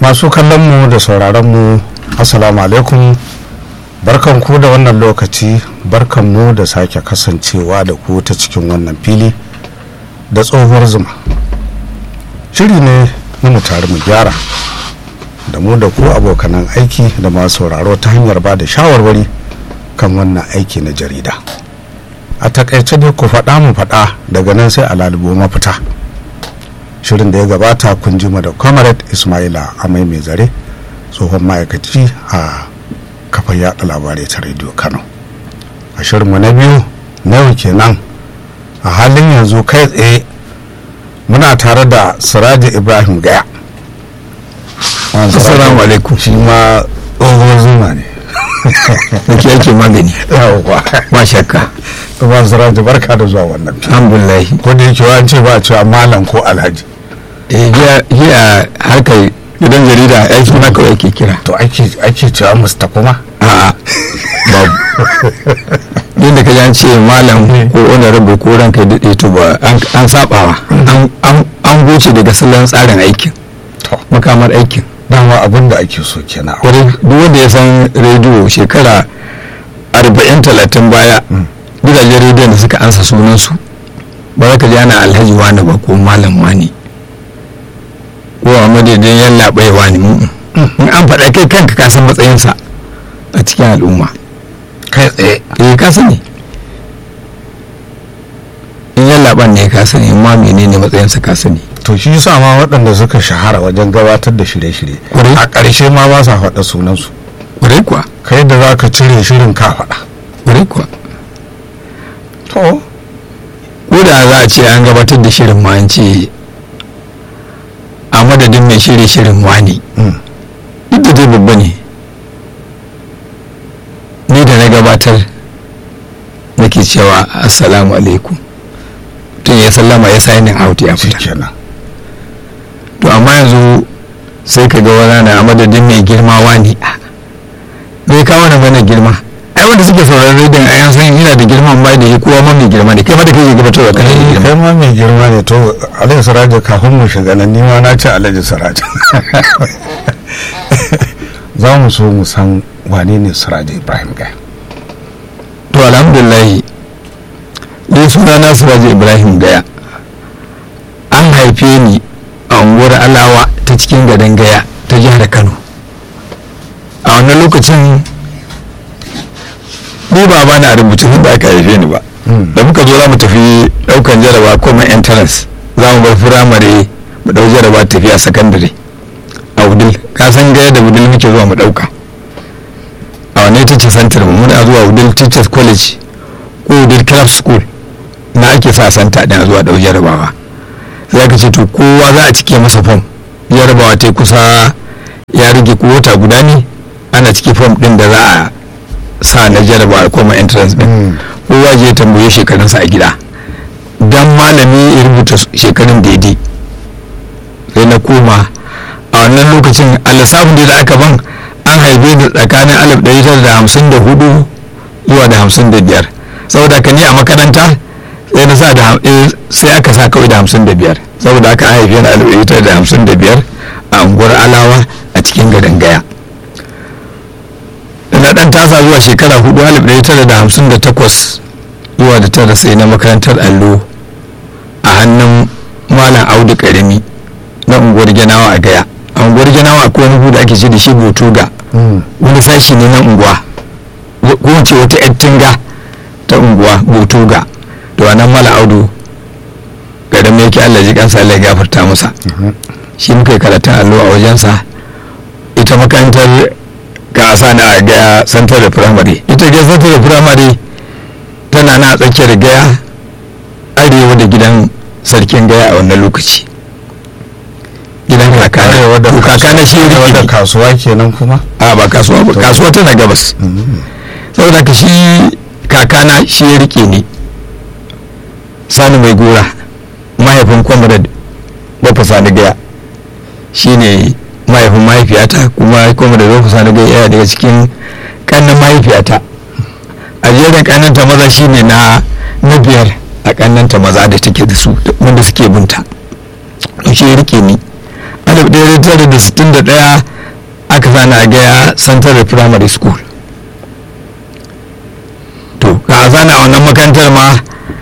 masu kallon mu da sauraron mu assalamu alaikum, barkan ku da wannan lokaci, barkan mu da sake kasancewa da ku ta cikin wannan fili da tsohuwar zuma. Shiri ne na mu tare mu gyara da mu da ku abokanan aiki da masu sauraro ta hanyar ba da shawarwari kan wannan aiki na jarida. A takaice dai ku faɗa mu faɗa, daga nan sai a lalubo mafita. Shirin da ya gabata kun ji da Comrade Ismaila Amai Mai Zare, tsohon ma'aikaci a kafar yaɗa labarai ta rediyo Kano. A shirinmu na biyu na yau kenan, a halin yanzu kai tsaye muna tare da Siraji Ibrahim Gaya. Assalamu alaikum. Shi ma tsohon zuma ne da ke ake magani. yawwa Ba shakka. kuma Siraji, barka da zuwa wannan fili. Alhamdulillah. Ko da yake an ce ba a cewa malam ko alhaji, Jiya harkar gidan jarida ya suna kawai ake kira. to ake cewa musta kuma. A'a, babu. Yadda ka ji an ce malam ko honorable ko ranka daɗe to ba an sabawa. An goce daga salon tsarin aikin, To makamar aikin. dama abin da ake so kenan. Kwarai, duk wanda ya san rediyo shekara 40-30 baya, gidajen rediyon da suka ansa sunansu ba za ka ji ana alhaji wani ba ko malam wani ko a madadin yalla bai wani. In an faɗa kai kanka ka san matsayinsa a cikin al'umma. Kai tsaye Ka sani in yalla ban ne ka sani, ma menene matsayinsa ka sani. to shi yasa ma waɗanda suka shahara wajen gabatar da shirye-shirye Kwarai. a ƙarshe ma ba sa faɗa sunansu. Kwarai kuwa, Kai da za ka cire shirin ka faɗa. kwarai kuwa. To Ko da za a ce an gabatar da shirin ma an ce a madadin mai shirin wani, duk da dai babba ne, ni da na gabatar nake cewa assalamu alaikum, tun ya sallama ya signing out ya shi fita. kenan. To amma yanzu sai ka ga wani na a madadin mai girma wani, bai kawo na mana girma. Ai wanda suke sauraron rediyon a yan san yana da girman ba da ya kowa ma mai girma ne, kai ma da kai gabatar da kana da girma. Kai ma mai girma ne. To Alhaji Siraji, kafin mu shiga nan ni ma na ce Alhaji Siraji. Za mu so mu san wane ne Siraji Ibrahim Gaya. To alhamdulillah, ni suna na Siraji Ibrahim Gaya. An haife ni a unguwar Alawa ta cikin garin Gaya ta jihar Kano. A wannan lokacin ni ba na rubutu da aka haife ni ba. Da muka zo za mu tafi daukan jaraba kuma entrance, za mu bar firamare mu dau jaraba tafiya sakandare a Wudil. Ka san Gaya da Wudil muke zuwa mu dauka. A wani ta ce santar mu muna zuwa Wudil Teachers College ko Wudil Craft School na ake sa santa din a zuwa dau jarabawa. Sai ka ce to kowa za a cike masa form, jarabawa ta kusa ya rage ko wata guda ne, ana cike form din da za a sa na jarabawa kuma entrance din. Kowa je tambaye shekarunsa a gida dan malami ya rubuta shekarun daidai. Sai na koma a wannan lokacin a lissafin da aka ban an haife ni tsakanin 1954 zuwa da 55, saboda ka ni a makaranta sai na sa da sai aka sa kawai da 55, saboda aka haife ni 1955 a unguwar Alawa a cikin garin Gaya. Na dan tasa zuwa shekara 1958 zuwa da tara sai na makarantar allo a hannun Malam Audu Karimi na unguwar Genawa a Gaya. A unguwar Genawa akwai wani gudu ake ce da shi Botuga, wani sashi ne na unguwa, ko ce wata yar tinga ta unguwa Botuga. To anan Malam Audu Karimi yake, Allah ji kansa, Allah ya gafarta masa. Shi muka yi karatun allo a wajensa. Ita makarantar ka sa na Gaya Santar da Firamare, ita Gaya Santar da Firamare tana na tsakiyar Gaya, arewa da gidan sarkin Gaya a wannan lokaci. Gidan kaka na shi rike da kasuwa kenan kuma. a ba kasuwa ba, kasuwa tana gabas. Saboda ka shi kakana shi ya rike ni. Sani Mai Gora, mahaifin Comrade Baffa Sani Gaya, shi ne mahaifin mahaifiyata, kuma Comrade Baffa Sani Gaya yana daga cikin kannan mahaifiyata. A jerin kannanta maza shi ne na biyar a kannanta maza da take da su wanda suke bunta. To shi ya rike ni. 1960 1961 aka zana a Gaya Central Primary School. To ka zana a wannan makarantar ma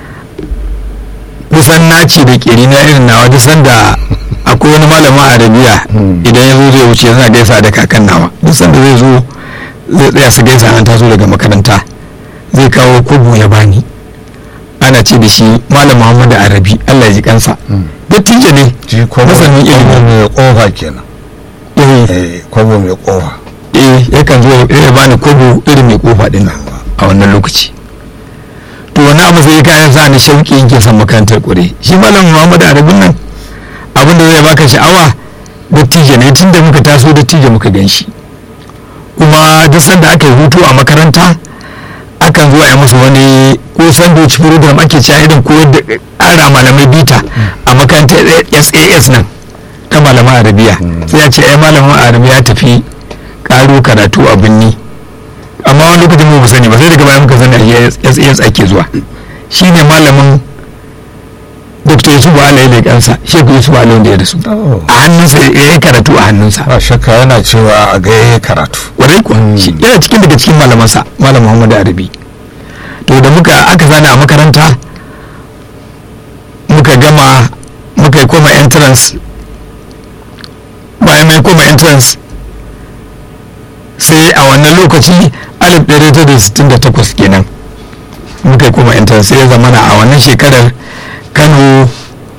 kusan naci da kiri na irin nawa duk sanda akwai wani malamin arabiya idan ya zo zai wuce yana gaisa da kakan nawa, duk sanda zai zo zai tsaya su gaisa an taso daga makaranta zai kawo kobo ya bani. Ana ce da shi malam Muhammadu Arabi, Allah ya ji kansa, dattijo ne masanin ilimi. mai kofa kenan. Kobo mai kofa. Yakan zo ya bani kobo irin mai kofa din a wannan lokaci. To wani abu sai kayan sa ni shauki yake son makarantar kure. Shi malam Muhammadu Arabi nan abin da zai baka sha'awa, dattijo ne, tun da muka taso dattijo muka gan shi. Kuma duk sanda aka yi hutu a makaranta akan zo a yi musu wani ko sandwich program ake cewa irin ko da ƙara malamai bita a makarantar SAS nan ta malaman arabiya. Sai ya ce ai malamin arabiya ya tafi ƙaro karatu a binni, amma wani lokacin mu sani ba, sai daga baya muka sani a SAS ake zuwa. Shine malamin Dr. Yusuf Ali da kansa, Sheikh Yusuf Ali wanda ya rasu a hannunsa ya yi karatu a hannunsa. Ba shakka yana cewa a ga ya karatu. Warai kuwa yana cikin daga cikin malamansa, Malam Muhammadu Arabi. To da aka zana a makaranta muka gama muka yi koma entrance, bayan mai koma entrance sai a wannan lokaci 1968 kenan muka yi koma entrance, sai ya zamana a wannan shekarar Kano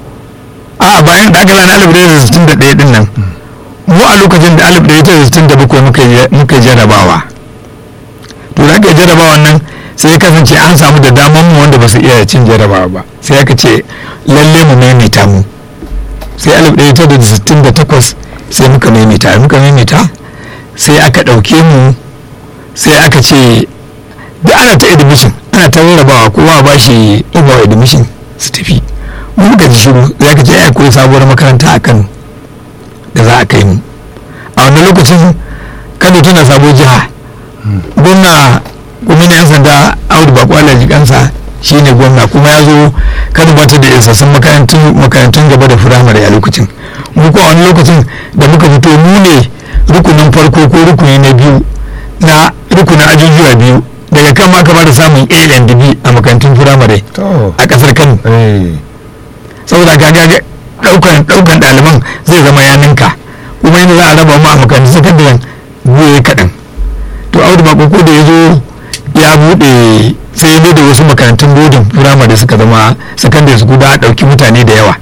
bayan da aka zana 1961 din nan, mu a lokacin da 1967 muka yi jarabawa. To da aka yi jarabawa nan sai ya kasance an samu da daman mu wanda ba su iya cin jarabawa ba, sai aka ce lalle mu maimaita mu. Sai 1968 sai muka maimaita sai aka ɗauke mu, sai aka ce da ana ta admission, ana ta rarrabawa, kowa ba shi ubawa admission su tafi. Mu muka ji shiru, za ka ce ai akwai sabuwar makaranta a Kano da za a kai mu. A wannan lokacin Kano tana sabuwar jiha, gwamna yan sanda Audu Bako Allah ji kansa shine gwamna, kuma ya zo Kano ba ta da isassun makarantun gaba da firamare a lokacin. Mu ko a wani lokacin da muka fito mu ne rukunin farko ko rukuni na biyu na rukunin ajujuwa biyu, daga kan ma kamar da samun A and B a makarantun firamare a kasar Kano. Saboda gaga daukan ɗaliban zai zama ya ninka, kuma yanzu za a raba mu a makarantun sakandaren goye kaɗan. To Audu Bako ko da ya zo ya buɗe sai ya da wasu makarantun bodin firamare suka zama sakandare su guda a ɗauki mutane da yawa.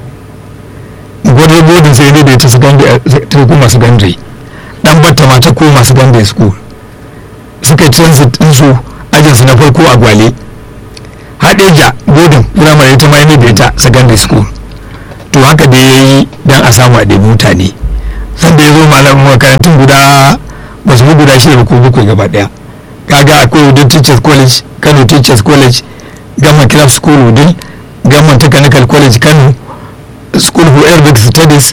Gwada bodin sai ya da ya ta koma sakandare, ɗan batta ma ta koma sakandare school, suka yi transit ɗinsu ajinsu na farko a Gwale. Hadeja bodin firamare ta mai da ita secondary school. To haka da ya yi don a samu a ɗebi mutane. Sanda ya zo malamin makarantun guda ba su guda shida ko bakwai gaba ɗaya. Kaga akwai Wudil Teachers College, Kano Teachers College, Government Club School Wudil, Government Technical College Kano, School for Arabic Studies,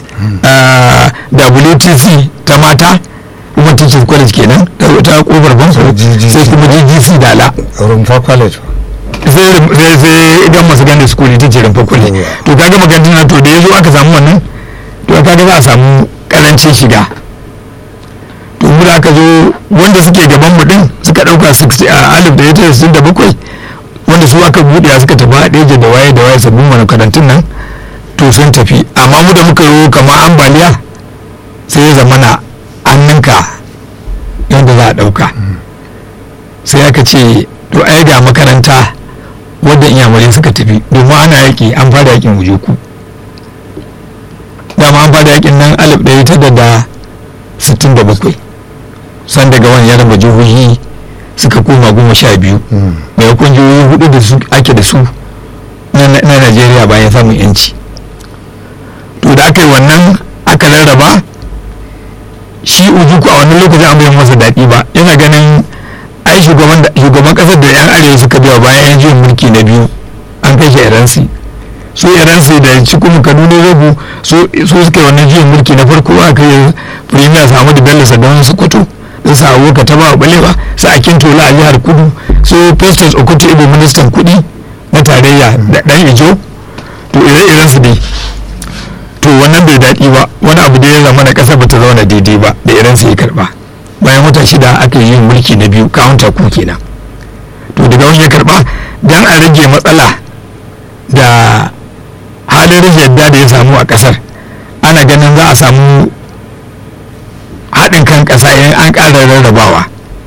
WTC ta mata, kuma Teachers College kenan ta kofar bansu, sai kuma GGC Dala. Rumfa College. sai idan masu gane school ita ce rumfa kulle. To kaga makarantun to da ya zo aka samu wannan, to kaga za a samu karancin shiga. To mu da aka zo wanda suke gaban mu din suka dauka 1967 wanda su aka bude suka tafi Hadeja da waye sabbin makarantun nan, to sun tafi. Amma mu da muka yi kamar ambaliya sai ya zamana an ninka yadda za a dauka. Sai aka ce to ai ga makaranta wadda inyamurai suka tafi, domin ana yaƙi, an fara yaƙin wujuku. Dama an fara yaƙin nan 1967, san daga wani ya raba jihohi suka koma 12, maimakon jihohi 4 da su ake da su na Najeriya bayan samun yanci. To da aka yi wannan aka rarraba, shi ujuku a wannan lokacin an bayan masa daɗi ba, yana ganin ai shugaban kasar da yan arewa suka biya bayan yan juyin mulki na biyu an kai shi Iransi. Su Iransi da cikin Kaduna Rabu su suka yi wannan juyin mulki na farko aka yi Premier Ahmadu Bello Sardauna Sokoto, da su Awuka ta ba balewa, su Akintola a jihar Kudu, su Festus Okoto Ibo ministan kuɗi na tarayya da ɗan Ijo, to ire-iren su dai. To wannan bai daɗi sauki ba, wani abu da ya zama na ƙasa bata zauna daidai ba da irin sai ya karba. Bayan wata 6 aka yi mulki na biyu, counter coup kenan. To daga wani ya karba dan a rage matsala da halin rage yadda da ya samu a ƙasar, ana ganin za a samu haɗin kan ƙasa in an ƙara rarrabawa.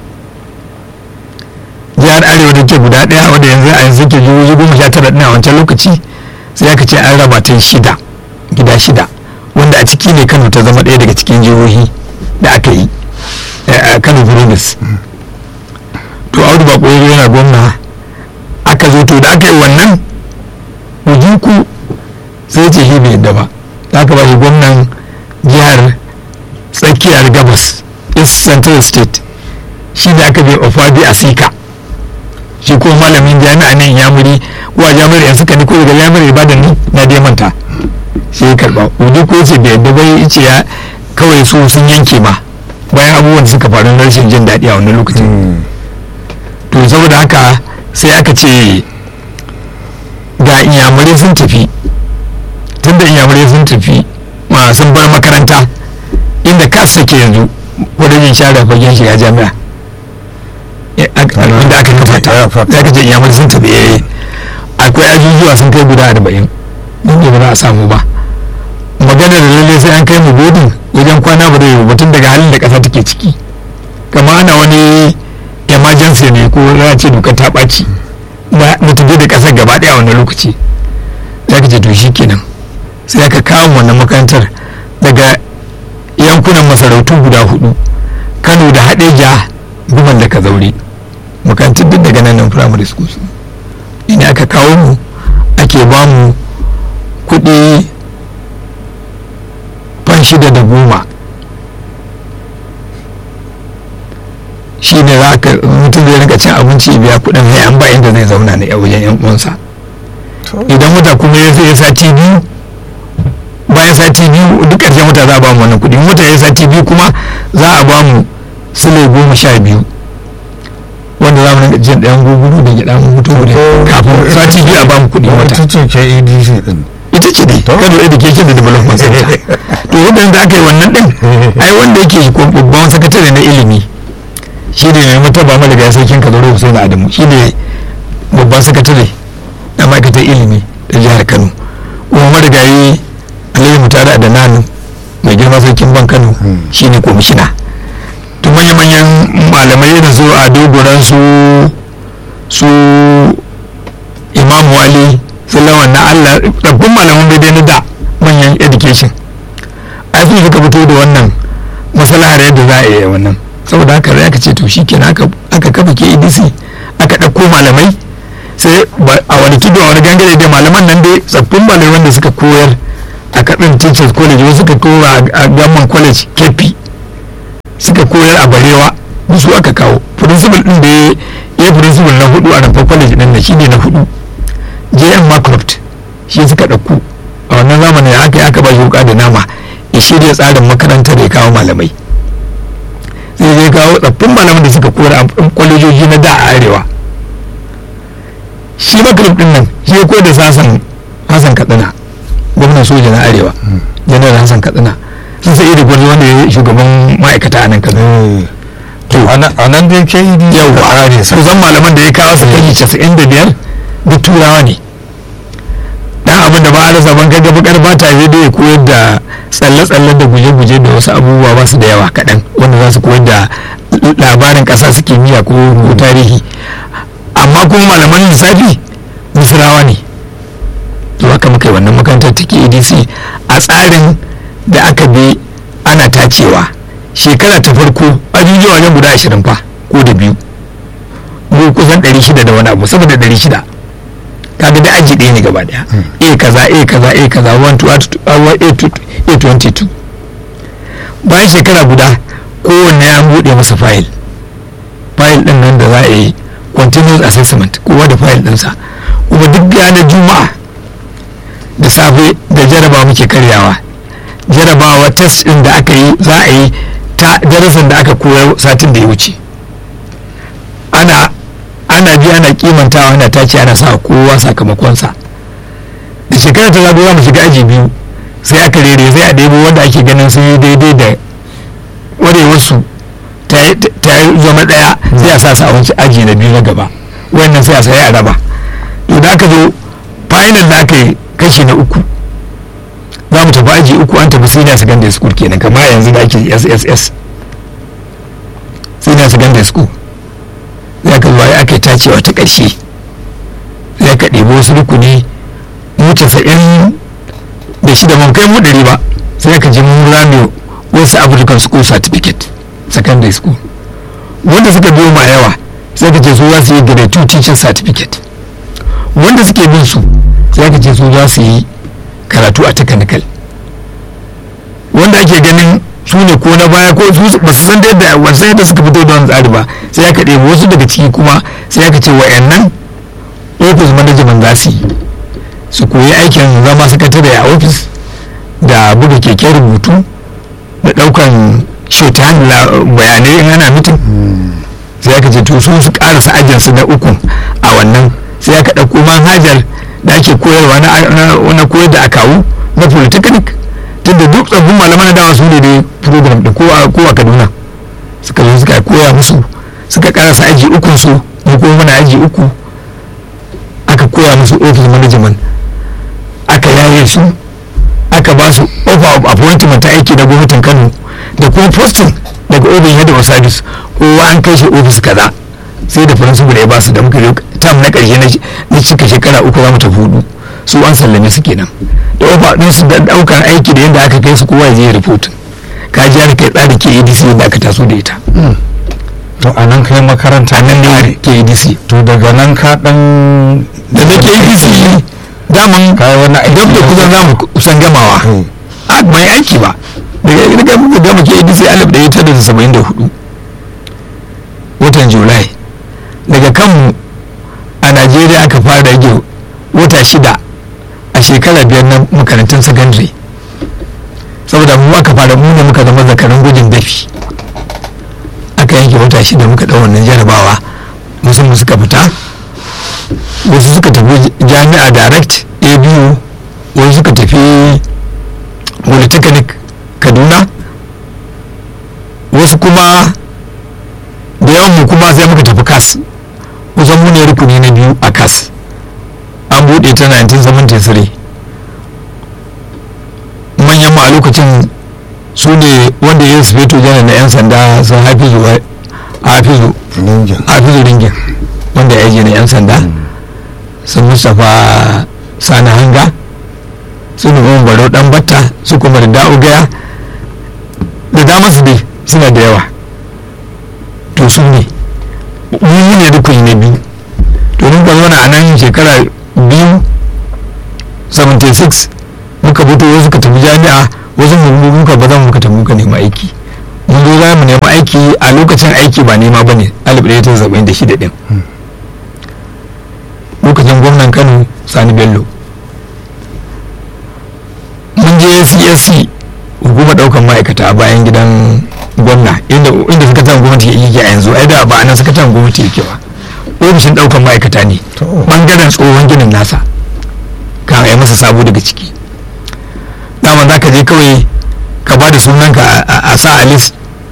Jihar Arewa da ke guda ɗaya wadda yanzu ke jihohi 19 ɗin a wancan lokaci, sai aka ce an raba ta gida 6, wanda a ciki ne Kano ta zama ɗaya daga cikin jihohi da aka yi, Kano Province. To Audu Bako yana gwamna, aka zo to da aka yi wannan Ojukwu sai ce shi bai yadda ba, da aka ba shi gwamnan jihar tsakiyar gabas, East Central State, shi da aka bai Ofabi Asika, shi ko malamin jami'a nan Yamuri, wa jami'ar yan suka niko daga jami'ar Ibadan ne na dai manta, sai ya karba. Ojukwu ce bai yadda bai ce ya kawai su sun yanke ma bayan abubuwan da suka faru na rashin jin daɗi a wannan lokacin. To saboda haka sai aka ce ga inyamurai sun tafi, tunda inyamurai sun tafi sun bar makaranta inda kas take yanzu wadannan share fagen shiga jami'a inda aka kafa ta, za ka ce inyamurai sun tafi. Akwai ajujuwa sun kai guda 40 inda ba za a samu ba. Maganar da lalle sai an kai mu godin wajen kwana ba da yau batun daga halin da ƙasa take ciki, kama ana wani emergency ne ko za ce dokar ta ɓaci na tafi da ƙasar gaba ɗaya wannan lokaci. Za ka ce to shi kenan sai aka kawo wannan makarantar daga yankunan masarautu guda 4, Kano da Hadeja, Gumal da Kazaure, makarantar duk daga nan primary school. Ina aka kawo mu ake ba mu kuɗi 610 shi ne za ka mutum zai rinka cin abinci biya kudin hayan ba inda zai zauna ne a wajen yan uwansa. Idan wata kuma ya sai sati 2, bayan sati 2 duk ƙarshen wata za a ba mu wannan kudi. Wata ya sati 2 kuma za a ba mu sule 12 wanda za mu rinka jin ɗayan guguru da gyaɗa mu mutu kafin sati 2 a ba mu kudi wata. Ita ce ke EDC din. Ita ce dai Kano Education da Development Center. To wanda da aka yi wannan din ai wanda yake babban sakatare na ilimi shi ne mai mutaba malaga sarkin Kaduna Hussein Adamu, shi ne babban sakatare na ma'aikatar ilimi da jihar Kano. Kuma marigayi Aliyu Mutare Adananu mai girma sarkin ban Kano shi ne komishina. To manya-manyan malamai irin su Ado Goran su Imam Wali Salawan na Allah, ɗabbin malaman bai na da manyan education ai su suka fito da wannan masalahar yadda za a yi wannan. Saboda haka zai aka ce to shi kenan aka kafa KEDC, aka ɗauko malamai sai a wani kido a wani gangare da malaman nan dai tsaffin malaman da suka koyar a kaɗin teachers college, wasu suka koyar a Gamman college Kepi, suka koyar a Barewa, su aka kawo. Principal ɗin da ya principal na 4 a Ramfa college ɗin da shi ne na 4, JM Macroft, shi suka ɗauko a wannan zamanin aka ba shi wuka da nama ya shirya tsarin makarantar ya kawo malamai. Sai zai kawo tsaffin malaman da suka koyar a kwalejoji na da a Arewa. Shi Macroft ɗin nan shi ya koyar da Hassan Katsina, gwamnan soja na Arewa, janar Hassan Katsina, sun sai da gwarzo wanda ya shugaban ma'aikata a nan Kano. To a nan dai ke yi yawa kusan malaman da ya kawo su kai 95 duk turawa ne. Dan abin da ba a rasa ban kaga bakar ba ta zai da ya koyar da tsalle-tsalle da guje-guje da wasu abubuwa ba su da yawa kaɗan wanda za su koyar da labarin ƙasa su kimiyya ko tarihi. Amma kuma malaman lissafi misirawa ne. To haka muka yi wannan makarantar ta KEDC a tsarin da aka bi ana tacewa. Shekara ta farko ajujuwa wajen guda 20 fa ko da 2 mu kusan 600 da wani abu, saboda 600 kaga da aji ɗaya ne gaba daya. kaza 1 to 22. Bayan shekara guda kowanne ya buɗe masa fayil ɗin nan da za a yi continuous assessment, kowa da fayil ɗinsa. Kuma duk ranar juma'a da safe da jaraba muke karyawa, jarabawa test ɗin da aka yi za a yi ta darasin da aka koyar satin da ya wuce. Ana bi ana kimantawa, ana tace, ana sa kowa sakamakonsa. Da shekara ta zago za mu shiga aji 2 sai aka rere sai a ɗebo wanda ake ganin sun yi daidai da ƙwarewarsu ta zama ɗaya sai a sa su a wancan aji na biyu na gaba wannan sai a sai a raba to da aka zo final da aka yi kashi na uku za mu tafi aji uku an tafi senior secondary school kenan kamar yanzu da ake SSS senior secondary school sai aka zuwa aka yi tacewa ta ƙarshe sai aka ɗebo wasu rukuni mu 96 mun kai mu 100 ba sai aka je mun rame wasu African school certificate secondary school wanda suka biyo ma yawa sai aka ce su za su yi grade 2 teacher certificate wanda suke bin su sai aka ce su za su yi karatu a technical wanda ake ganin su ne ko na baya ko su ba su san da yadda wasan yadda suka fito da wani tsari ba sai aka ɗebi wasu daga ciki kuma sai aka ce wa'annan office management za su yi su koyi aikin zama sakatare a office da buga keken rubutu da ɗaukan shorthand bayanai in ana mitin sai aka ce to su karasa ajinsu na uku a wannan sai aka ɗauko manhajar da ake koyarwa na koyar da akawu na polytechnic tunda duk tsaffin malaman dawa su ne da program da ko a Kaduna suka zo suka koya musu suka karasa aji uku su mu kuma muna aji uku aka koya musu office management aka yaye su aka ba su offer of appointment ta aiki da gwamnatin Kano da kuma posting daga ofin head of service kowa an kai shi office kaza sai da principal ya ba su da muka tam na karshe na cika shekara uku za mu tafi hudu su an sallame su kenan da offer din su da daukar aiki da yadda aka kai su kowa ya report ka ji aka kai tsari ke ADC yadda aka taso da ita to a nan kai makaranta nan ne ke ADC to daga nan ka dan da ke ADC daman kai wani aiki da kusan za mu kusan gamawa a mai aiki ba daga muka gama ke ADC 1974 watan Julai daga kanmu a Najeriya aka fara rage wata 6 a shekara 5 na makarantun secondary saboda mu aka fara mu ne muka zama zakarin gwajin dafi aka yanke wata 6 muka ɗau wannan jarabawa musamman suka fita wasu suka tafi jami'a direct ABU wasu suka tafi polytechnic Kaduna wasu kuma da yawan mu kuma sai muka tafi KAS kusan mu ne rukuni na biyu a KAS an buɗe ta 1973 manyan mu a lokacin su ne wanda ya sufeto janar na 'yan sanda sun hafizu ringin wanda ya je na 'yan sanda sun Mustapha Sani Hanga su ne mun baro dan batta su kuma da da'ugaya da dama su dai suna da yawa to su ne mu ne rukuni na biyu to mun zauna a nan shekara 76 muka fito wasu suka tafi jami'a wasu muka ba zan muka tafi muka nema aiki mun zo za mu nema aiki a lokacin aiki ba nema ba ne 1976 din lokacin gwamnan Kano Sani Bello mun je CSC hukumar daukan ma'aikata a bayan gidan gwamna inda sakataren gwamnati yake a yanzu ai da ba nan sakataren gwamnati yake ba ofishin daukan ma'aikata ne bangaren tsohon ginin nasa kan a yi masa sabo daga ciki dama za ka je kawai ka ba da sunanka a sa a list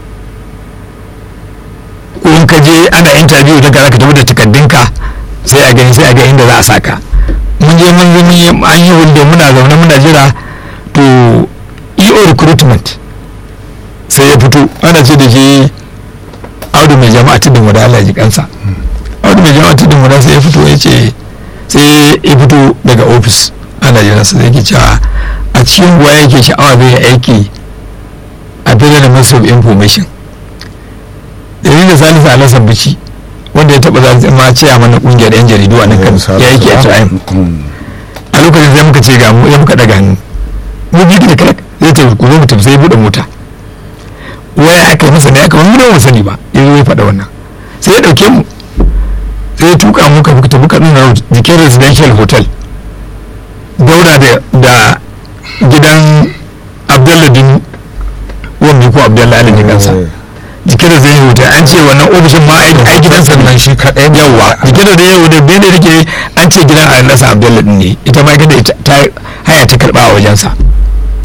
ko in ka je ana interview daga za ka tafi da takardunka sai a ga inda za a saka mun je mun yi an yi hulɗe muna zaune muna jira to EO recruitment sai ya fito ana ce da shi Audu mai jama'a tudun wada Allah ji kansa Audu mai jama'a tudun wada sai ya fito ya ce sai ya fito daga ofis ana jira sai yake cewa a cikin ruwa yake sha'awa zai aiki a federal ministry of information da Salisu Alhassan Bichi wanda ya taba zama ce a mana kungiyar yan jaridu a nan kan ya yake a time a lokacin sai muka ce ga mu ya muka daga hannu mu bi da kalak zai ce ku zo mu tafi sai buɗe mota waya aka yi masa ne aka mun ba sani ba ya zo ya faɗa wannan sai ya ɗauke mu sai ya tuka mu ka tafi muka nuna jikin residential hotel daura da gidan Abdulladin wanda ko Abdullahi Alhaji kansa jikin da zai hotel an ce wannan ofishin ma ai gidan sannan shi kaɗai yawa jikin da zai hotel bai da rike an ce gidan Alhasa Abdullahi ne ita ma ita ta haya ta karɓa a wajensa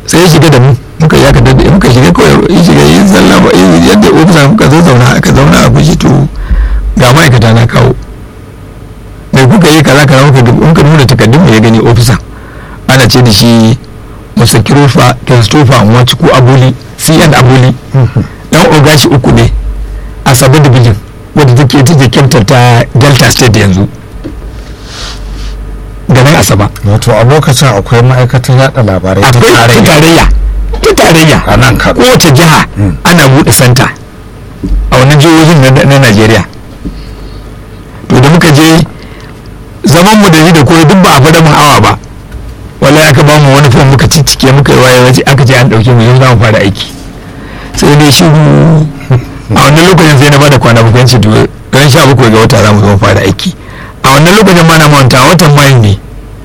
sai ya shiga da mu muka yi aka dadda muka shiga kawai ya shiga yin sallama yadda ofisa muka zauna aka zauna a gushi to ga ma'aikata na kawo mai kuka yi kaza kaza muka nuna takardun mai ya gani ofisa ana ce da shi musa Christopher Nwachukwu Abuli CN Abuli dan ogashi uku ne a sabon division wadda take kyautar ta Delta State yanzu ganin Asaba. Wato a lokacin akwai ma'aikatar yada labarai ta tarayya a nan Kano. Kowace jiha ana buɗe santa a wannan jihohin na Najeriya. To da muka je zaman mu da ni da koyi duk ba a faɗa mun awa ba. Wallahi aka ba mu wani fom muka ciccike muka yi waye aka ce an ɗauke mu yau za mu fara aiki. Sai dai shi a wannan lokacin sai na bada kwana bakwai ce to ran 17 ga wata za mu zo fara aiki. A wannan lokacin ma na manta watan Mayu ne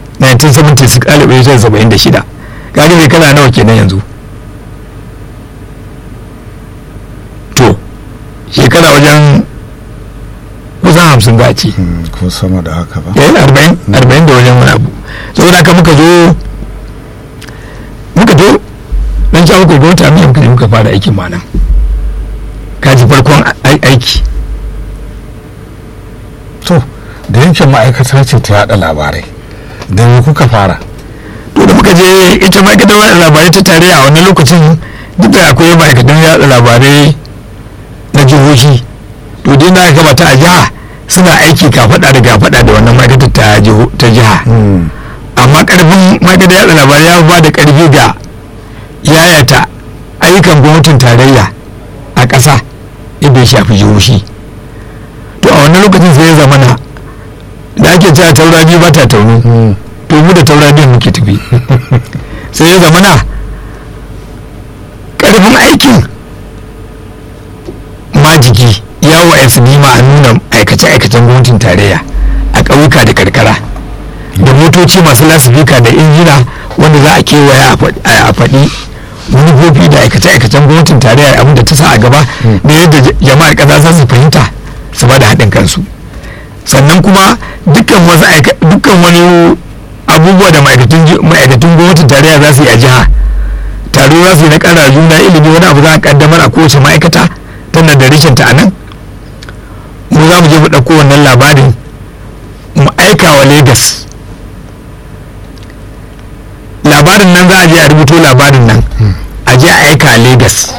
1976 kaga bai kala nawa kenan yanzu to shekara wajen kusan 50 za a ce ko sama da haka ba yayin 40 da wajen wani abu saboda haka muka zo dan 17 ga wata muka fara aikin ma nan kaji farkon aiki to da yankin ma'aikata ce ta yada labarai da me kuka fara to da muka je ita ma'aikatar yada labarai ta tarayya a wannan lokacin duk da akwai ma'aikatan yada labarai na jihohi to dai na gaba ta a jiha suna aiki kafada da wannan ma'aikatar ta jiha amma karfin ma'aikatar yada labarai ya ba da karfi ga yayata ayyukan gwamnatin tarayya a ƙasa inda ya shafi jihohi to a wannan lokacin sai ya zamana da ake cewa taura biyu ba ta taunu to mu da taura biyu muke tafi sai ya zamana karfin aikin majiki yawo SB ma a nuna aikace-aikacen gwamnatin tarayya a ƙauyuka da karkara da motoci masu lasifika da injina wanda za a kewaya a faɗi manufofi da aikace-aikacen gwamnatin tarayya abin da ta sa a gaba da yadda jama'ar ƙasa za su fahimta su ba da haɗin kansu sannan kuma dukkan wani abubuwa da ma'aikatun gwamnatin tarayya za su yi a jiha taro za su yi na ƙara juna ilimi wani abu za a ƙaddamar a kowace ma'aikata tana da rashin ta a nan mu za mu je mu ɗauko wannan labarin mu aika wa Legas labarin nan za a je a rubuto labarin nan a je a aika a Legas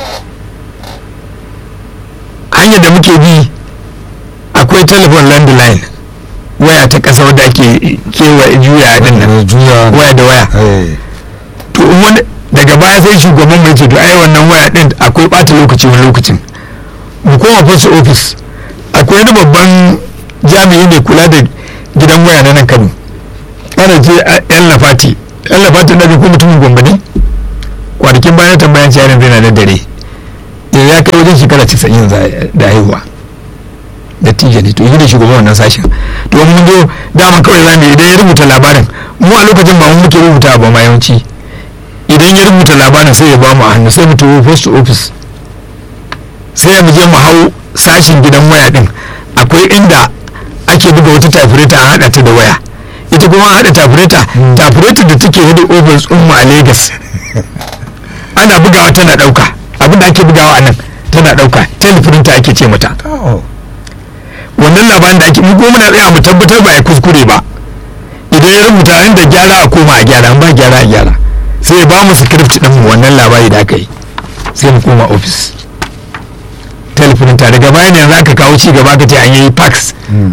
hanyar da muke bi akwai telefon landline waya ta ƙasa wadda ake kewa juya din nan waya da waya to wani daga baya sai shugaban mai ce to ai wannan waya din akwai ɓata lokaci wani lokacin mu koma post office akwai wani babban jami'i mai kula da gidan waya na nan Kano ana ce yan lafati na ko mutumin Gombe ne kwanakin bayan tambayan ci yaran zai na da dare ya kai wajen shekara 90 da haihuwa da tijani to yi da shugaban wannan sashen to mun zo dama kawai zamu idan ya rubuta labarin mu a lokacin ba mu muke rubuta ba ma yawanci idan ya rubuta labarin sai ya ba mu a hannu sai mu tafi post office sai mu je mu hau sashin gidan waya din akwai inda ake buga wata tafireta a hada ta da waya ita kuma hada tafireta da take hudu office mu a Lagos ana bugawa tana dauka abinda ake bugawa a nan tana dauka teleprinter ake ce mata wannan labarin da ake mu kuma muna tsaya mu tabbatar ba ya kuskure ba idan ya rubuta inda gyara a koma a gyara ba gyara a gyara sai ya ba mu script din mu wannan labari da aka yi sai mu koma office teleprinter daga bayan yanzu aka kawo ci gaba ka ce an yi fax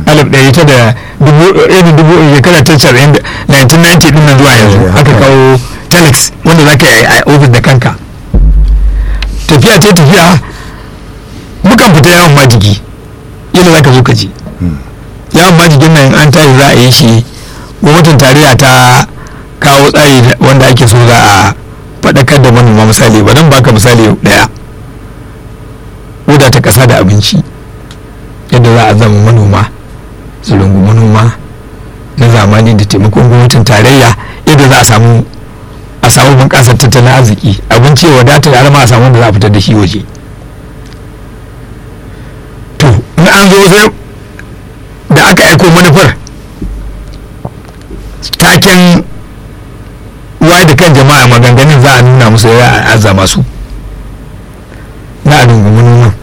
1990 din nan zuwa yanzu aka kawo telex wanda za ka yi a ofis da kanka tafiya mukan fita yawon majigi yadda za ka zo ka ji yawon majigin nan an tashi za a yi shi gwamnatin tarayya ta kawo tsari wanda ake so za a faɗakar da manoma misali ba don baka misali ɗaya wadata ƙasa da abinci yadda za a zama manoma su rungu manoma na zamani da taimakon gwamnatin tarayya yadda za a samu bunƙasar tattalin arziki abinci wadata da alama a samu da za a fitar da shi waje to in an zo sai da aka aiko manufar taken wayar da kan jama'a maganganun za a nuna musu ya azama su na a dungumin nan.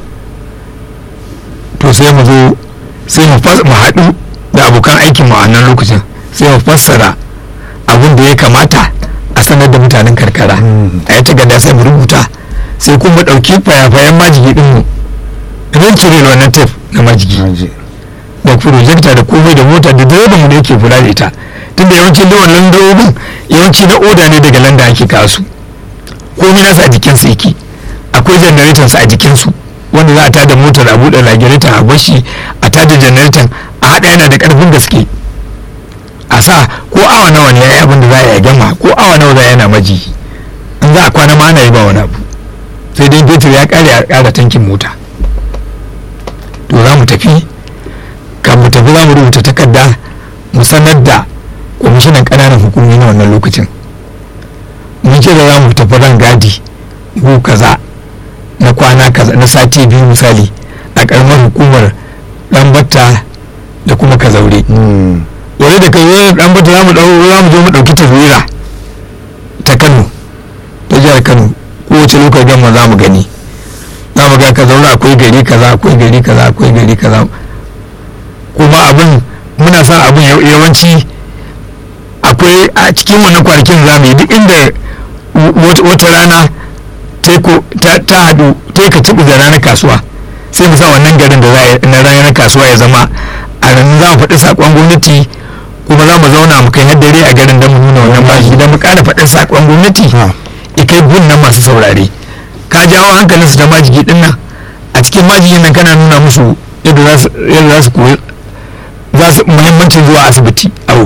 To sai mu zo sai mu haɗu da abokan aikin mu a nan lokacin sai mu fassara abin da ya kamata a sanar da mutanen karkara a yi takarda sai mu rubuta sai kuma ɗauki fayafayen majigi ɗin mu zan cire wannan tef na majigi da projector da komai da mota da direban mu da yake kula da ita tunda yawancin da wannan direbobin yawanci na oda ne daga landa ake kasu komai nasa a jikinsu yake akwai generator su a jikinsu wanda za a tada motar a buɗe lagiretan a bashi a tada generator a haɗa yana da ƙarfin gaske a sa ko awa nawa ne ya yi abin da za a yi gama ko awa nawa za a yana maji in za a kwana ma ana yi ba wani abu sai dai fetur ya ƙare a ƙara tankin mota. To za mu tafi kan mu tafi za mu rubuta takarda mu sanar da kwamishinan ƙananan hukumi na wannan lokacin mun ce da za mu tafi ran gadi ko kaza na kwana kaza na sati 2 misali a ƙaramar hukumar Ɗanbatta da kuma Kazaure. Wani da kai Ɗanbatta za mu zo mu ɗauki taswira ta Kano ta jihar Kano kowace lokacin gama za mu gani za mu ga Kazaure akwai gari kaza akwai gari kaza akwai gari kaza kuma abin muna son abin yawanci akwai a cikin wannan kwanakin za mu yi duk inda wata rana ta haɗu ta ka ci da ranar kasuwa sai mu sa wannan garin da na ranar kasuwa ya zama a ranar za mu faɗi saƙon gwamnati kuma za mu zauna mu kai dare a garin don mu nuna wannan bashi don mu ƙara faɗin saƙon gwamnati ya kai gun nan masu saurare ka jawo hankalinsu ta majigi ɗin nan a cikin majigin nan kana nuna musu yadda za su koyi muhimmancin zuwa asibiti awo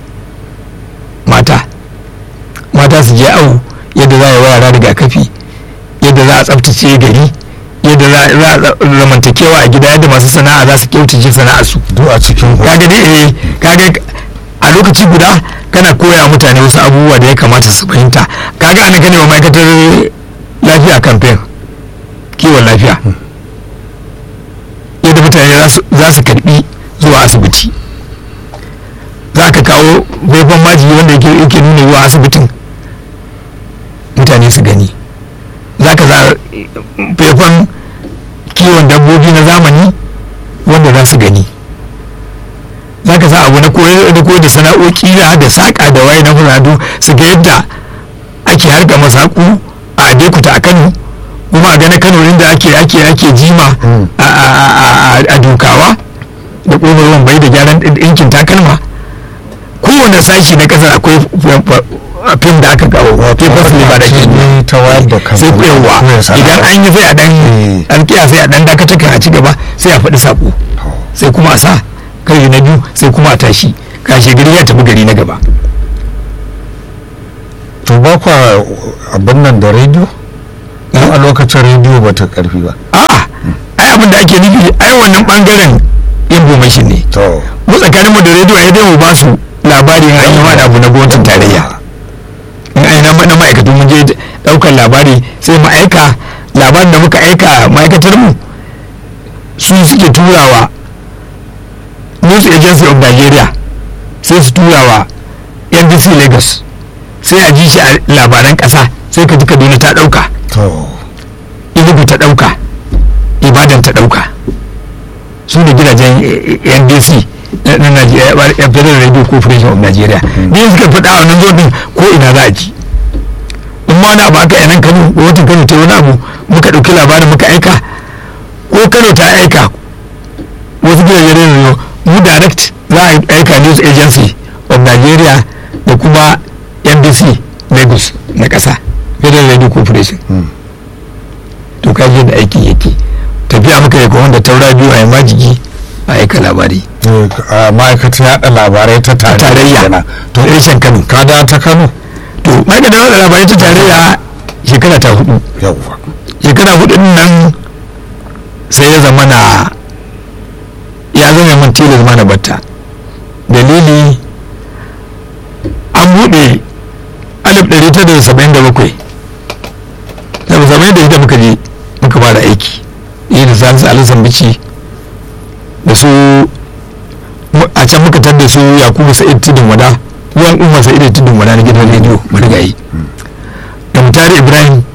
mata su je awo yadda za a yi wa yara rigakafi yadda za a tsabtace gari yadda za a zamantakewa a gida yadda masu sana'a za su kyautace sana'ar su duk a cikin kaga a lokaci guda kana koya mutane wasu abubuwa da ya kamata su fahimta kaga ana gane wa ma'aikatar lafiya campaign kiwon lafiya yadda mutane za su karbi zuwa asibiti za ka kawo faifan majigi wanda yake nuna zuwa asibitin mutane su gani za ka za faifan kiwon dabbobi na zamani wanda za su gani za ka sa abu na koyar da sana'o'i da saƙa da waye na fuladu su ga yadda ake harka masaku a adekuta a Kano kuma a gane Kano inda ake jima a dukawa da ƙofar bai da gyaran ɗinkin takalma kowane sashi na ƙasar akwai fim da aka kawo papers ne ba da ke ta wayar da kan sai kuyawa idan an yi sai a dan kiya sai a dan dakatar kan a ci gaba sai a faɗi sako sai kuma a sa kai na biyu sai kuma a tashi kashe gari ya tafi gari na gaba. To ba kwa abin nan da rediyo a lokacin rediyo ba ta karfi ba a'a ai abin da ake nufi ai wannan bangaren information ne mu tsakaninmu da rediyo ai dai mu ba su labarin an yi wani abu na gwamnatin tarayya in aina na ma'aikatu mun je daukar labari sai mu aika labarin da muka aika ma'aikatar mu su suke turawa News Agency of Nigeria sai su turawa NBC Lagos sai a ji shi a labaran kasa sai ka ji Kaduna ta dauka Enugu ta dauka Ibadan ta dauka su ne gidajen NBC na Nigeria Federal Radio Corporation of Nigeria ne suka faɗa a wannan zobin ko ina za a ji in ma wani abu aka yanan Kano ko wata Kano ce wani abu muka ɗauki labarin muka aika ko Kano ta aika wasu gidajen radio mu direct za a aika News Agency of Nigeria da kuma NBC Lagos na ƙasa Federal Radio Corporation to kaji da aiki yake tafiya muka yi wanda taura biyu a yi majigi a aika labari ma'aikatar yaɗa labarai ta tarayya to reshen Kano kada ta Kano to ma'aikatar yaɗa labarai ta tarayya shekara ta 4 shekara 4 nan sai ya zama mun tilas mana batta dalili an buɗe 1977 da muka je muka fara aiki yi da salisu alisan bici da su a can muka tar da su yakubu sa'id tudun wada ruwan umar sa'id tudun wada na gidan rediyo marigayi da mutare ibrahim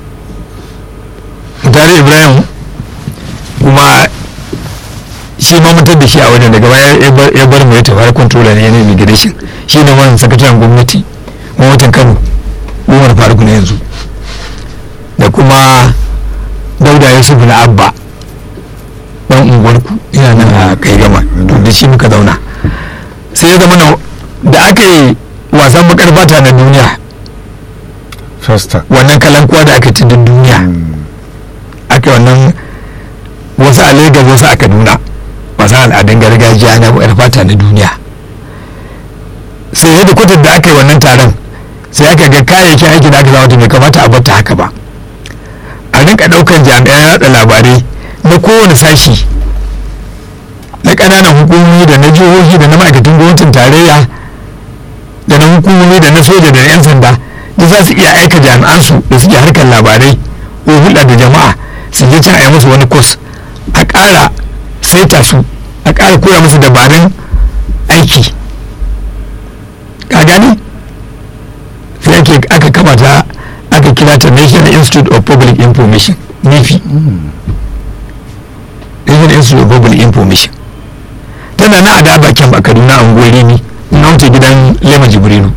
kuma shi ma mutar da shi a wajen daga baya ya bar mai tafara controller ne na immigration shi ne wani sakataren gwamnatin kano umar faruk na yanzu da kuma dauda yusuf na abba dan unguwarku ina nan a kai gama to da shi muka zauna sai ya zama da aka yi wasan bakar fata na duniya wannan kalankuwa da aka yi tudun duniya aka wannan wasu a Lagos wasu a Kaduna wasan al'adun gargajiya na bakar fata na duniya sai yadda kwatar da aka yi wannan taron sai aka ga kayayyakin aiki da aka zama bai kamata a bata haka ba a rinka daukan jami'an yada labarai na kowane sashi na ƙananan hukumomi da na jihohi da na ma'aikatan gwamnatin tarayya da na hukumomi da na soja da na 'yan sanda da za su iya aika jami'ansu da suke harkar labarai ko hulɗa da jama'a su je can a yi musu wani kwas a ƙara saita su a ƙara koya musu dabarun aiki ka gani sai aka kama ta aka kira ta National Institute of Public Information NIFI National Institute of Public Information tana na adaba kyam a Kaduna a unguwari ne na wuce gidan Lema Jibrilu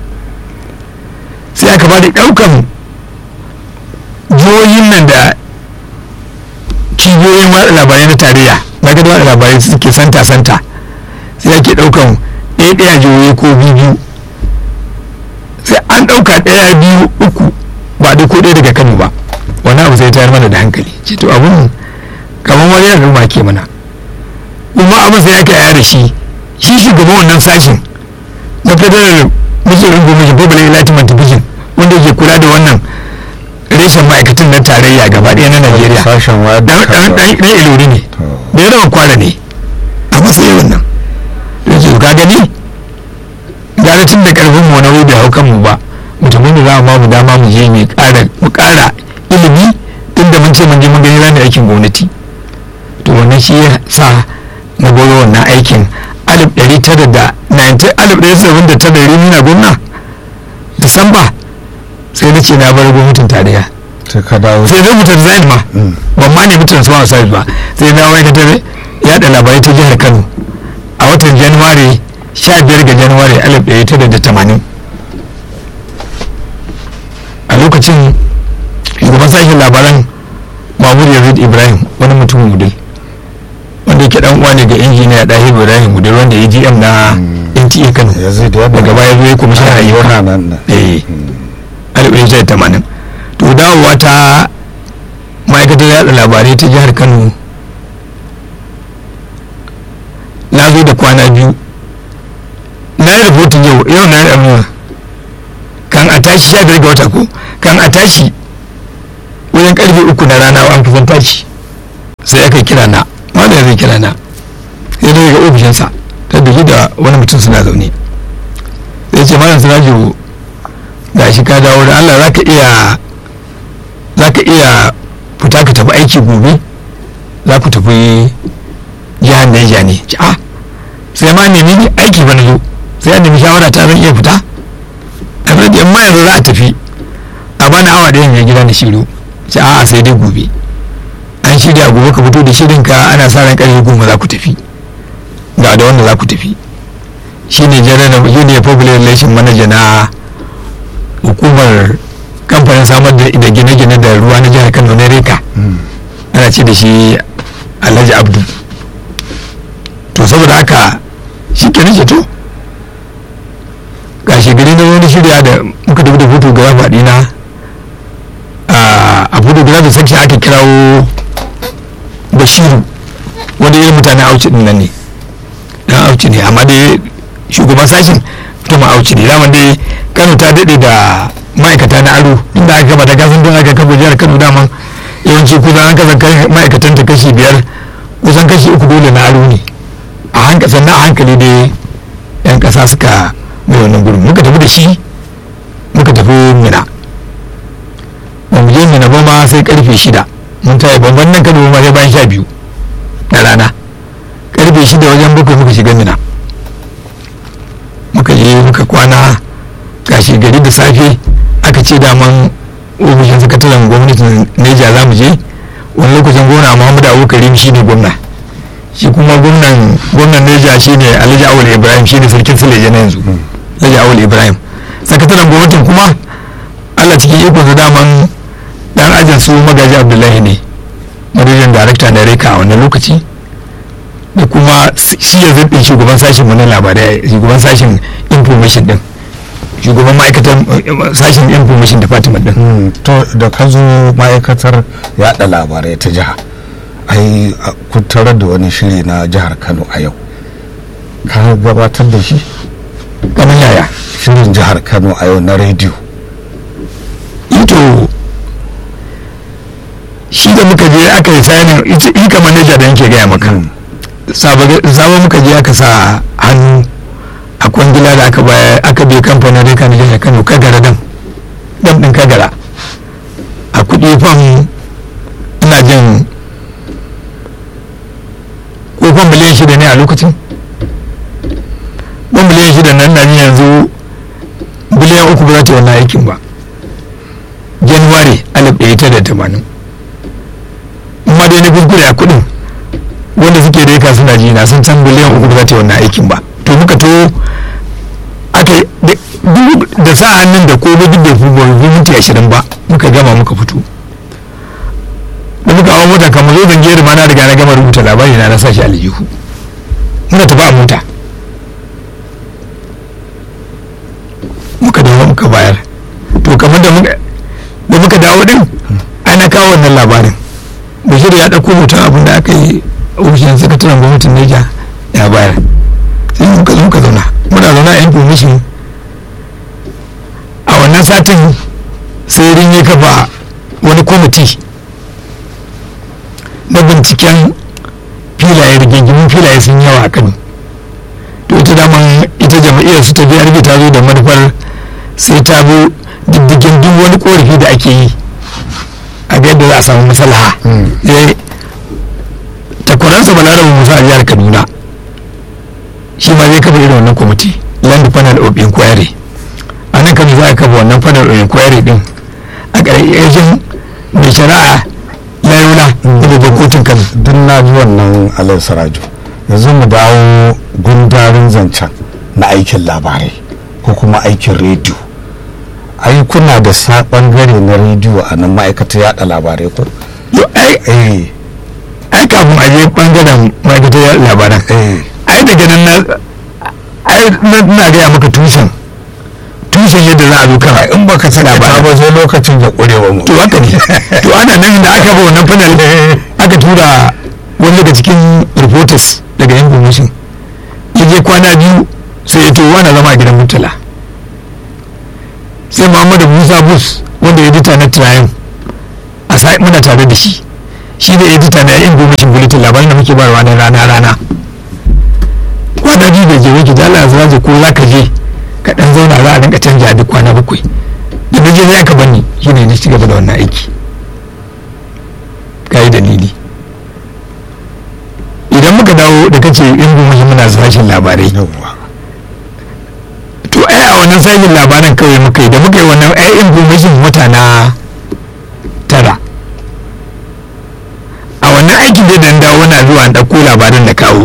sai aka bada daukan jihohin nan da cibiyoyin watsa labarai na tarayya na gado watsa labarai suke santa sai ake daukan ɗaya jihohi ko biyu sai an dauka 1 2 3 ba da ko ɗaya daga Kano ba wani abu sai tayar mana da hankali ce to abun kamar wani yana ruma ke mana kuma abin sai aka yaya da shi shugaban wannan sashin na federal mission information public enlightenment division wanda yake kula da wannan reshen ma'aikatan na tarayya gaba ɗaya na Najeriya dan ilori ne da yawan kwana ne a matsayin wannan yanzu ka gani gane tun da karfin mu na bai hau kanmu ba mutumin da za mu dama mu je mu ƙara ilimi tun da mun ce mun je mun gani za mu aikin gwamnati to wannan shi ya sa na goyo wannan aikin 1979 nuna gwamna Disamba sai na ce na bar gwamnatin tarayya sai zai mutu design ma ban ma ne mutu su service ba sai na ma'aikatar yada labarai ta jihar Kano a watan Januwari 15 ga Januwari 1980 a lokacin shugaban sashen labaran Mahmud Yazid Ibrahim wani mutumin Wudil wanda yake dan uwa ne ga injiniya Dahir Ibrahim Wudil wanda ya GM na NTA Kano daga baya zo ya kuma shi ayyuka 1980 to dawowa ta ma'aikatar yada labarai ta jihar Kano na zo da kwana biyu na yi rahoton yau na yi abuwa kan a tashi 15 ga wata ko kan a tashi wajen karfe 3 na rana an kusan tashi sai aka kira na wanda zai kira na sai daga ofishinsa ta duki da wani mutum suna zaune sai ce malam Sirajo ga shi ka dawo da Allah za ka iya fita ka tafi aiki gobe za ku tafi jihar Niger ne sai ma nemi aiki ba na zo sai an nemi shawara ta zan iya fita amma yanzu za a tafi a bani awa ɗaya mai gida na shiro sai dai gobe an shirya gobe ka fito da shirinka ana sa ran ƙarfe 10 za ku tafi ga da wanda za ku tafi shine junior public relation manager na hukumar kamfanin samar da gine-gine da ruwa na jihar Kano na Reka ana ce da shi Alhaji Abdu to saboda haka shi ke nace to gashi gari na wani shirya da muka tafi da photographer dina a photographer section ake kirawo Bashiru wanda irin mutane auci din nan ne dan auci ne amma dai shugaban sashin kuma auci ne zaman dai Kano ta dade da ma'aikata na aro inda aka gaba da gasan don aka kafa jihar Kano daman yawanci kusan an kasa ma'aikatan ta kashi 5 kusan kashi 3 dole na aro ne sannan a hankali dai yan kasa suka mai wannan gurin muka tafi da shi muka tafi Mina ba mu je Mina ba ma sai karfe 6 mun tayi babban nan Kano ma sai bayan 12 na rana karfe 6 wajen 7 muka shiga Mina muka je muka kwana gashi gari da safe aka ce daman ofishin sakataren gwamnatin Neja za mu je wani lokacin gwamna Muhammadu Abubakar shi ne gwamna, shi kuma gwamnan Neja shi ne Alhaji Awul Ibrahim shi ne sarkin Sileja na yanzu Alhaji Awul Ibrahim. Sakataren gwamnatin kuma Allah cikin ikon da daman dan ajin su Magaji Abdullahi ne manajan darakta da reka a wannan lokaci, da kuma shi ya zaɓe shugaban sashen mu na labarai, shugaban sashen information din, shugaban ma'aikatar sashen information department din. To da ka zo ma'aikatar yada labarai ta jiha, ai kun tarar da wani shiri na jihar Kano a yau, ka gabatar da shi kamar yaya shirin jihar Kano a yau na rediyo? ito shi da muka je aka yi sayanin yi kamar Neja da yanke gaya maka sabon muka je aka sa hannu a kwangila da aka bai kamfanin reka na jihar Kano Kagara dam din Kagara a kudi fam ina jin kofan miliyan 6 ne a lokacin, ban miliyan 6 nan na yanzu biliyan 3 ba za ta wannan aikin ba. Januwari 1980 amma dai na kuskure a kudin wanda suke reka suna ji na sun san biliyan 3 ba za ta wannan aikin ba. To muka to aka da sa hannun da komai duk da minti 20 ba muka gama muka fito, da muka hawa mota kamar zo zangiyar ma na riga na gama rubuta labari na sashi aljihu muna tafi a mota muka dawo muka bayar. To kamar da muka dawo din ana kawo wannan labarin Bashir ya ɗauko hoton abin da aka yi ofishin sakataren gwamnatin Neja ya bayar, sai muka zo muka zauna muna zauna a information. A wannan satin sai rin ya kafa wani kwamiti na binciken filaye, rigingimin filaye sun yawa a Kano. To ita daman ita jama'iyyar su ta biyar ta zo da manufar sai ta bi diddigin duk wani korafi da ake yi a ga yadda za a samu maslaha. Takwaransa Balarabe Musa a jihar Kaduna shi ma zai kafa irin wannan kwamiti, land panel of inquiry. A nan Kano za a kafa wannan panel of inquiry din a ƙarƙashin mai shari'a Layola da babban kotun Kano. Duk na ji wannan Alai Siraju. Yanzu mu dawo gundarin zancen na aikin labarai ko kuma aikin rediyo. Ai kuna da bangare na rediyo a nan ma'aikatar yada labarai ko? Ai kafin a je bangaren ma'aikatar yada labaran ai daga nan na gaya maka tushen yadda za a zo kan in baka saka ta ba sai lokacin da kurewa mu. To haka ne. To ana nan da aka ba wannan panel aka tura wani daga cikin reporters daga information ya je kwana biyu sai ya to wani zama a gidan Murtala. Sai Muhammadu Musa Bus wanda edita na Triumph a sai muna tare da shi da edita na information bulletin labarin da muke bayarwa na rana kwana biyu bai je wake da Allah ya ko za ka je ka dan zauna za a rinka canja duk kwana 7 da naje ne aka bani shine ne cigaba da wannan aiki. Kai dalili idan muka dawo da kace information muna sashin labarai, to ai a wannan sashin labaran kawai muka yi da muka yi wannan ai information wata na 9 a wannan aikin da dan dawo na zuwa an dauko labaran da kawo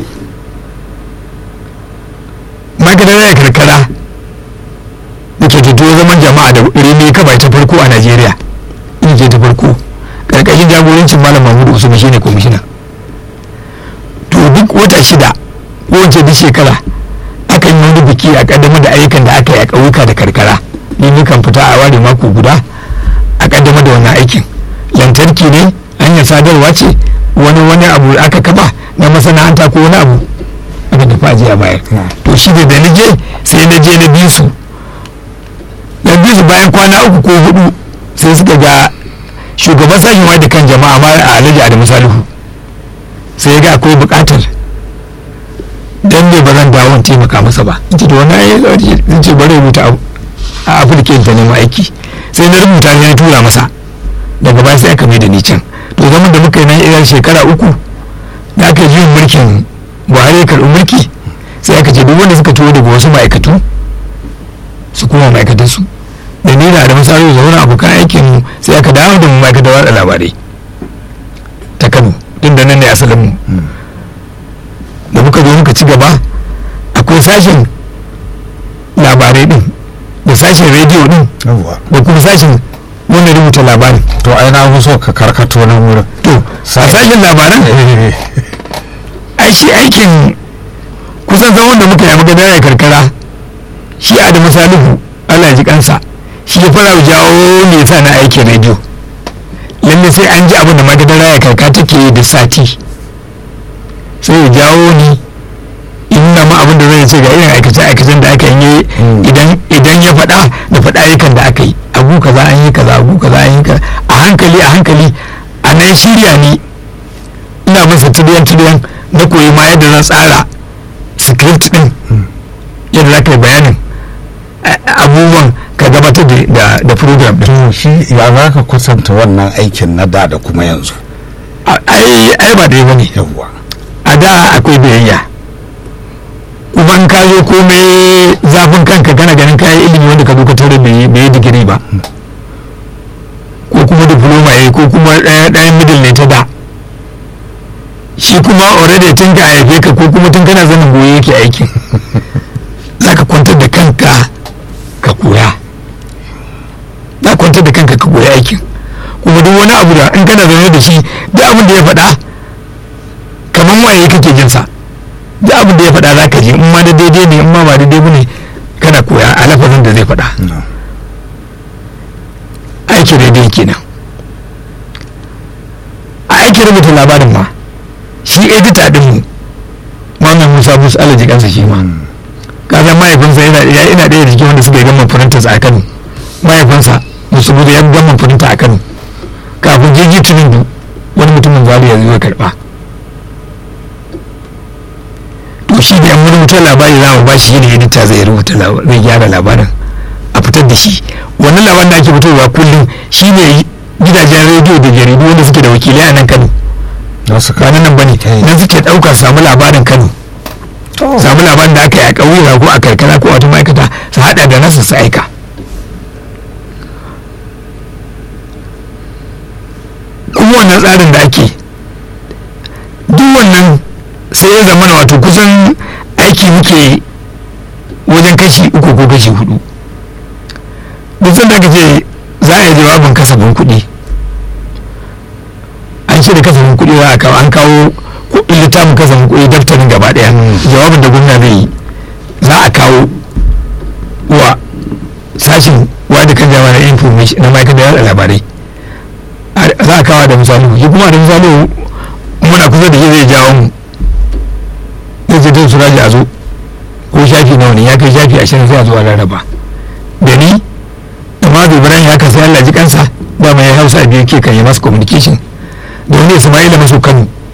maganar karkara da ke tutuwa zaman jama'a da rene kaba ta farko a Najeriya in ce ta farko karkashin jagorancin Malam Mahmud Usman shine kwamishina. To duk wata 6 ko wace duk shekara aka yi wani biki a kaddamar da ayyukan da aka yi a ƙauyuka da karkara. Ni kan fita a ware mako guda a kaddamar da wannan aikin. Lantarki ne, hanyar sadarwa ce, wani abu aka kafa na masana'anta ko wani abu aka tafi aje a bayar. To shi da na je sai na je na bi su bayan kwana 3 ko 4 sai suka ga shugaban sashen wayar da kan jama'a ma a Alhaji Adamu Salihu sai ya ga akwai bukatar dan ne ba zan dawo taimaka masa ba. In ce to wannan zan ce bari rubuta a Afirka ta neman aiki, sai na rubuta ne na tura masa, daga baya sai aka mai da ni can. To zaman da muka yi nan irin shekara 3 da aka yi mulkin Buhari ya karɓi mulki sai aka ce duk wanda suka tuwo daga wasu ma'aikatu su kuma ma'aikatansu da ni da Adamu Salihu da wani abokan aikin mu sai aka dawo da mu ma'aikatar watsa labarai ta Kano tun da nan ne asalin mu. Da muka zo muka ci gaba akwai sashen labarai din da sashen rediyo din da kuma sashen wanda rubuta labarin. To ai na fi so ka karkato nan wurin. To a sashen labaran ai shi aikin kusan zaman da muka yi magana da karkara shi Adamu Salihu Allah ji kansa shi ya fara jawo ne sa na aikin rediyo. Lalle sai an ji abin da maganar raya karka take yi da sati sai ya jawo ni inda ma abin da zai ce ga irin aikace-aikacen da aka yi idan ya faɗa da faɗa ayyukan da aka yi abu kaza an yi kaza abu kaza an yi kaza a hankali a nan shirya ni ina masa tiliyan na koyi ma yadda zan tsara script din yadda za ka yi bayanin abubuwan ka gabatar da program din. Shi ya za ka kusanta wannan aikin na da kuma yanzu? ai ba da yi bane. Yawwa a da akwai biyayya kuma in ka zo komai zafin kanka kana ganin kayan ilimi wanda ka zo ka tare bai yi digiri ba ko kuma diploma ya ko kuma ɗayan middle ne ta da shi kuma already tun ka haife ka ko kuma tun kana zanen goye yake aikin za ka kwantar da kanka ka koya za ka kwantar da kanka ka koya aikin kuma duk wani abu da in kana zaune da shi duk abin da ya faɗa kamar waye kake jinsa duk abin da ya faɗa za ka ji in ma da daidai ne in ma ba daidai ba ne kana koya a lafazin da zai faɗa. Aikin daidai kenan a aikin rubuta labarin ma shi edita din mu Muhammad Musa Bus Alhaji kansa shi ma kaga mahaifinsa ina ɗaya da cikin wanda suka yi gama furinta a Kano. Mahaifinsa musu buzu ya gama furinta a Kano kafin jirgin tunin wani mutumin zalu ya zo ya karɓa. To shi da yan rubuta labari za mu ba shi ne edita zai gyara labarin a fitar da shi. Wannan labarin da ake fitowa kullum shi ne gidajen rediyo da jaridu wanda suke da wakilai a nan Kano ba nan bane nan suke ɗauka samu labarin Kano samu labarin da aka yi a ƙauyuka ko a karkara ko a wata ma'aikata su haɗa da nasu su aika. Kuma wannan tsarin da ake duk wannan sai ya zama wato kusan aiki muke wajen kashi 3 ko kashi 4. duk sanda aka ce za a yi jawabin kasafin kuɗi an shirya kasafin kuɗi za a kawo an kawo littafin kasafin kuɗi daftarin gaba ɗaya jawabin da gwamna zai yi za a kawo wa sashin wadda kan jama'a na information na ma'aikatar yada labarai za a kawo da misali shi kuma da misali muna kusa da shi zai jawo mu zai ce don su raji a zo ko shafi nawa ne ya kai shafi 20 sai a zo a rarraba da ni amma Ibrahim ya kasa Allah ji kansa ba mai Hausa biyu ke kan yi masu communication da wani Ismaila maso Kano